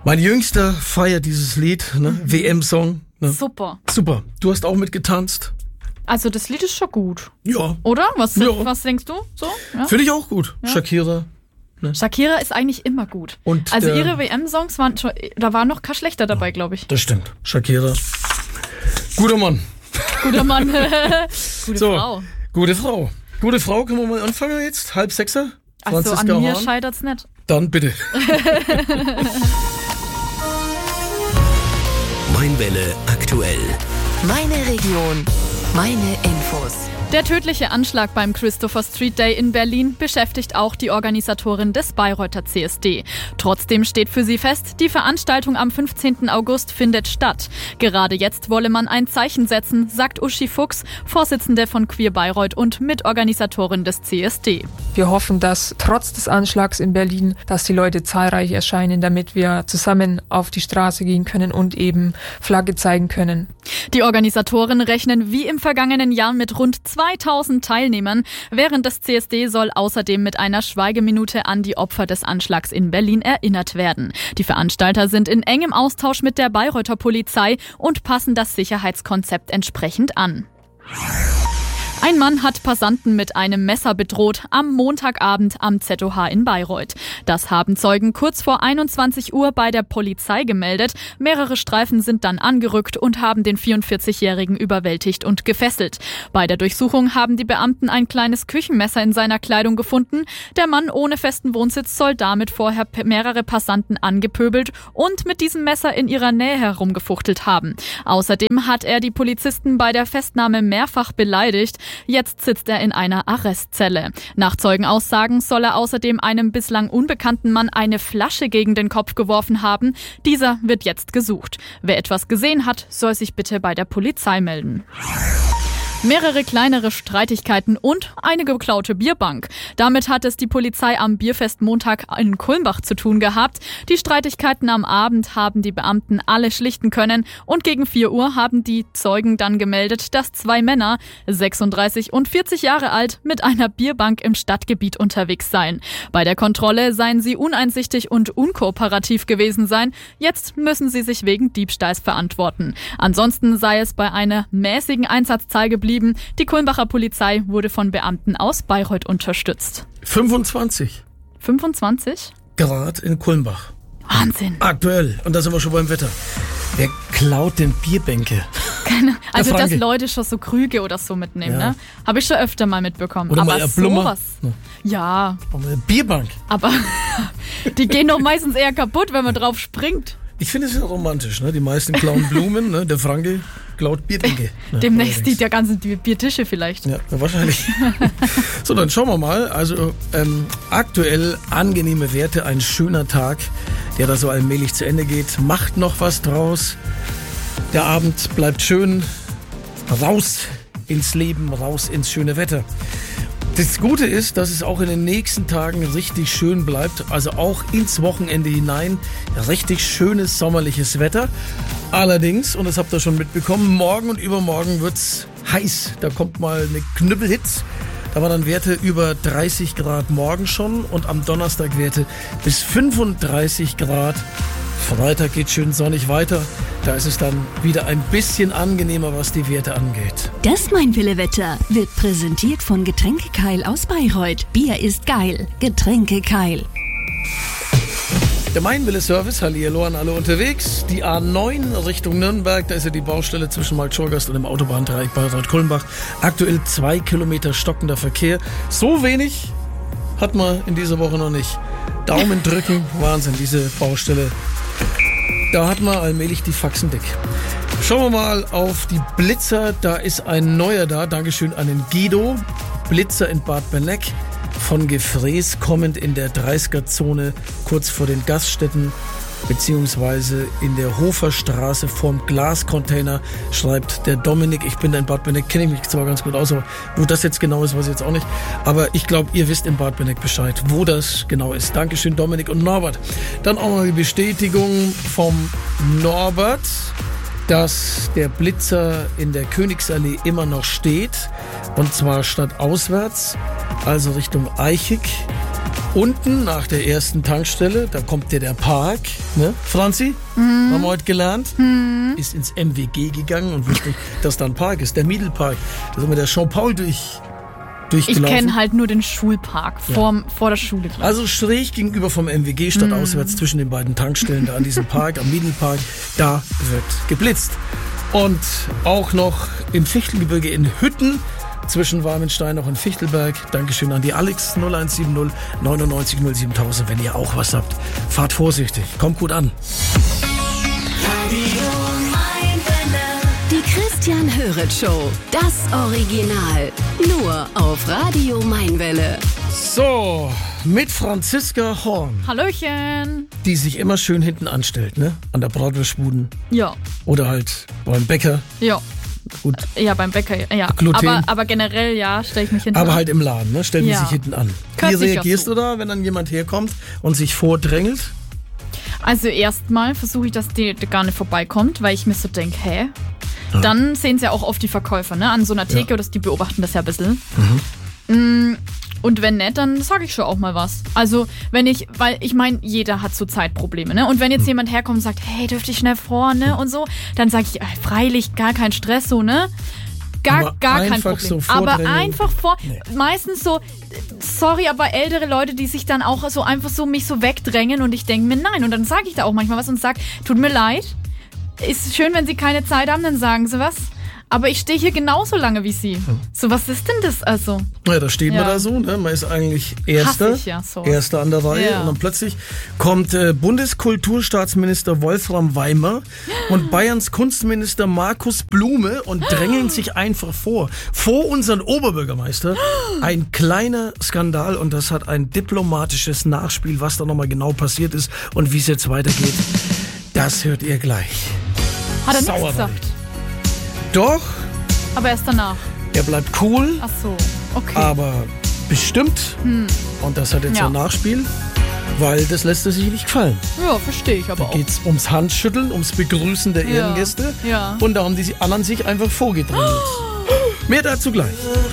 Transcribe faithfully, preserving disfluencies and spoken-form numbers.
Mein Jüngster feiert dieses Lied, ne? Mhm. W M-Song. Ne? Super. Super. Du hast auch mitgetanzt. Also das Lied ist schon gut. Ja. Oder? Was, ja. was denkst du? So? Ja? Finde ich auch gut. Ja. Shakira. Ne? Shakira ist eigentlich immer gut. Und also der, ihre W M-Songs waren schon, da war noch kein schlechter dabei, glaube ich. Das stimmt. Shakira. Guter Mann. Guter Mann. Gute so, Frau. Gute Frau. Gute Frau, können wir mal anfangen jetzt? Halb sechser? Achso, an mir Hahn. Scheitert's nicht. Dann bitte. Mainwelle aktuell. Meine Region, meine Infos. Der tödliche Anschlag beim Christopher Street Day in Berlin beschäftigt auch die Organisatorin des Bayreuther C S D. Trotzdem steht für sie fest, die Veranstaltung am fünfzehnten August findet statt. Gerade jetzt wolle man ein Zeichen setzen, sagt Uschi Fuchs, Vorsitzende von Queer Bayreuth und Mitorganisatorin des C S D. Wir hoffen, dass trotz des Anschlags in Berlin, dass die Leute zahlreich erscheinen, damit wir zusammen auf die Straße gehen können und eben Flagge zeigen können. Die Organisatoren rechnen wie im vergangenen Jahr mit rund zweitausend Teilnehmern. Während des C S D soll außerdem mit einer Schweigeminute an die Opfer des Anschlags in Berlin erinnert werden. Die Veranstalter sind in engem Austausch mit der Bayreuther Polizei und passen das Sicherheitskonzept entsprechend an. Ein Mann hat Passanten mit einem Messer bedroht am Montagabend am Z O H in Bayreuth. Das haben Zeugen kurz vor einundzwanzig Uhr bei der Polizei gemeldet. Mehrere Streifen sind dann angerückt und haben den vierundvierzigjährigen überwältigt und gefesselt. Bei der Durchsuchung haben die Beamten ein kleines Küchenmesser in seiner Kleidung gefunden. Der Mann ohne festen Wohnsitz soll damit vorher mehrere Passanten angepöbelt und mit diesem Messer in ihrer Nähe herumgefuchtelt haben. Außerdem hat er die Polizisten bei der Festnahme mehrfach beleidigt. Jetzt sitzt er in einer Arrestzelle. Nach Zeugenaussagen soll er außerdem einem bislang unbekannten Mann eine Flasche gegen den Kopf geworfen haben. Dieser wird jetzt gesucht. Wer etwas gesehen hat, soll sich bitte bei der Polizei melden. Mehrere kleinere Streitigkeiten und eine geklaute Bierbank. Damit hat es die Polizei am Bierfest Montag in Kulmbach zu tun gehabt. Die Streitigkeiten am Abend haben die Beamten alle schlichten können und gegen vier Uhr haben die Zeugen dann gemeldet, dass zwei Männer, sechsunddreißig und vierzig Jahre alt, mit einer Bierbank im Stadtgebiet unterwegs seien. Bei der Kontrolle seien sie uneinsichtig und unkooperativ gewesen sein. Jetzt müssen sie sich wegen Diebstahls verantworten. Ansonsten sei es bei einer mäßigen Einsatzzahl geblieben. Die Kulmbacher Polizei wurde von Beamten aus Bayreuth unterstützt. fünfundzwanzig fünfundzwanzig Grad in Kulmbach. Wahnsinn. Aktuell. Und da sind wir schon beim Wetter. Wer klaut denn Bierbänke? Keine, also, dass Leute schon so Krüge oder so mitnehmen, ja. ne? Habe ich schon öfter mal mitbekommen. Oder aber mal sowas. Ja. Aber eine Bierbank. Aber die gehen doch meistens eher kaputt, wenn man drauf springt. Ich finde es ja romantisch, ne? Die meisten klauen Blumen, ne? Der Franke klaut Bierbänke. Ne? Demnächst die der ganzen Biertische vielleicht. Ja, wahrscheinlich. So, dann schauen wir mal. Also ähm, aktuell angenehme Werte, ein schöner Tag, der da so allmählich zu Ende geht. Macht noch was draus. Der Abend bleibt schön. Raus ins Leben, raus ins schöne Wetter. Das Gute ist, dass es auch in den nächsten Tagen richtig schön bleibt, also auch ins Wochenende hinein richtig schönes sommerliches Wetter. Allerdings, und das habt ihr schon mitbekommen, morgen und übermorgen wird's heiß. Da kommt mal eine Knüppelhitze. Da waren dann Werte über dreißig Grad morgen schon und am Donnerstag Werte bis fünfunddreißig Grad. Freitag geht schön sonnig weiter. Da ist es dann wieder ein bisschen angenehmer, was die Werte angeht. Das Mainwelle-Wetter wird präsentiert von Getränke Keil aus Bayreuth. Bier ist geil. Getränke Keil. Der Mainwelle-Service, hallihallo an alle unterwegs. Die A neun Richtung Nürnberg, da ist ja die Baustelle zwischen Marktschorgast und dem Autobahndreieck Bayreuth-Kulmbach. Aktuell zwei Kilometer stockender Verkehr. So wenig hat man in dieser Woche noch nicht. Daumen drücken, Wahnsinn, diese Baustelle. Da hat man allmählich die Faxen dick. Schauen wir mal auf die Blitzer. Da ist ein neuer da. Dankeschön an den Guido. Blitzer in Bad Benneck. Von Gefräß kommend in der dreißiger-Zone kurz vor den Gaststätten beziehungsweise in der Hoferstraße vorm Glascontainer, schreibt der Dominik. Ich bin da in Bad Benneck, kenne ich mich zwar ganz gut aus, aber wo das jetzt genau ist, weiß ich jetzt auch nicht. Aber ich glaube, ihr wisst in Bad Benneck Bescheid, wo das genau ist. Dankeschön, Dominik und Norbert. Dann auch noch die Bestätigung vom Norbert, dass der Blitzer in der Königsallee immer noch steht. Und zwar stadtauswärts, also Richtung Eichig. Unten nach der ersten Tankstelle, da kommt dir der Park, ne? Franzi, mhm. haben wir heute gelernt, mhm. ist ins M W G gegangen und wusste nicht, dass da ein Park ist, der Miedelpark. Da sind wir der Jean-Paul durch, durchgelaufen. Ich kenne halt nur den Schulpark Ja. vor, vor der Schule. glaub ich. Also schräg gegenüber vom M W G, stadtauswärts zwischen den beiden Tankstellen, da an diesem Park, am Miedelpark, da wird geblitzt. Und auch noch im Fichtelgebirge in Hütten, zwischen Warmenstein und Fichtelberg. Dankeschön an die Alex null eins sieben null neunundneunzig null siebentausend, wenn ihr auch was habt. Fahrt vorsichtig, kommt gut an. Die Christian Höret Show. Das Original. Nur auf Radio Mainwelle. So, mit Franziska Horn, Hallöchen. die sich immer schön hinten anstellt, ne? An der Bratwurstbude Ja, oder halt beim Bäcker. ja. Gut. Ja, beim Bäcker, ja. Gluten. Aber, aber generell, ja, stelle ich mich hinten Aber an. halt im Laden, ne? Stellen die Ja. sich hinten an. Gehört Wie sich reagierst dazu. du da, wenn dann jemand herkommt und sich vordrängelt? Also erstmal versuche ich, dass die, die gar nicht vorbeikommt, weil ich mir so denke, hä? Dann sehen sie ja auch oft die Verkäufer, ne? An so einer Theke, Ja. oder die beobachten das ja ein bisschen. Mhm. Und wenn nicht, dann sage ich schon auch mal was. Also, wenn ich, weil ich meine, jeder hat so Zeitprobleme, ne? Und wenn jetzt jemand herkommt und sagt, hey, dürfte ich schnell vor, ne? Und so, dann sage ich, äh, freilich, gar kein Stress, so, ne? Gar, Aber gar kein einfach Problem. so aber vordrängeln? einfach vor, Nee. meistens so, sorry, aber ältere Leute, die sich dann auch so einfach so mich so wegdrängen und ich denke mir, nein. Und dann sage ich da auch manchmal was und sage, tut mir leid, ist schön, wenn Sie keine Zeit haben, dann sagen Sie was. Aber ich stehe hier genauso lange wie Sie. So, was ist denn das also? Ja, da steht man Ja. da so, ne? Man ist eigentlich Erster, Hasse ich ja so. Erster an der Reihe Ja. und dann plötzlich kommt äh, Bundeskulturstaatsminister Wolfram Weimer und Bayerns Kunstminister Markus Blume und drängeln sich einfach vor. Vor unseren Oberbürgermeister. Ein kleiner Skandal und das hat ein diplomatisches Nachspiel, was da nochmal genau passiert ist und wie es jetzt weitergeht. Das hört ihr gleich. Hat er nichts Sauerwald. gesagt? Doch, Aber erst danach. er bleibt cool. Ach so, okay. Aber bestimmt, und das hat jetzt Ja. ein Nachspiel, weil das lässt er sich nicht gefallen. Ja, verstehe ich aber Da auch. geht's ums Handschütteln, ums Begrüßen der Ja. Ehrengäste Ja. und da haben die anderen sich einfach vorgedrängelt. Mehr dazu gleich.